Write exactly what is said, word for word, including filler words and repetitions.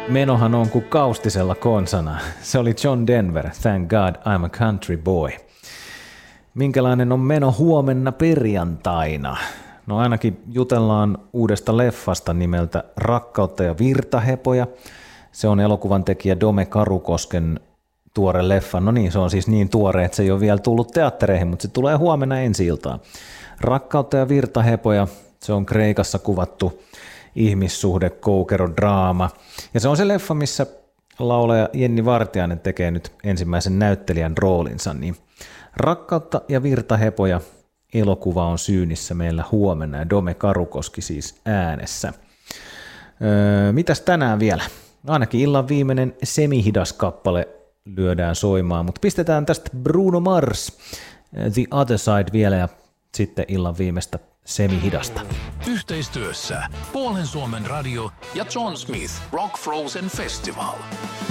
Menohan on kuin kaustisella konsana. Se oli John Denver, Thank God I'm a Country Boy. Minkälainen on meno huomenna perjantaina? No ainakin jutellaan uudesta leffasta nimeltä Rakkautta ja virtahepoja. Se on elokuvan tekijä Dome Karukosken tuore leffa. No niin, se on siis niin tuore, että se ei ole vielä tullut teattereihin, mutta se tulee huomenna ensi-iltaan. Rakkautta ja virtahepoja, se on Kreikassa kuvattu ihmissuhde, koukero, draama. Ja se on se leffa, missä laulaja Jenni Vartiainen tekee nyt ensimmäisen näyttelijän roolinsa. Niin Rakkautta ja virtahepoja elokuva on syynissä meillä huomenna ja Dome Karukoski siis äänessä. Öö, mitäs tänään vielä? Ainakin illan viimeinen semihidas kappale lyödään soimaan, mutta pistetään tästä Bruno Mars, The Other Side vielä ja sitten illan viimeistä semihidasta. Yhteistyössä Puolen Suomen radio ja John Smith Rock Frozen Festival.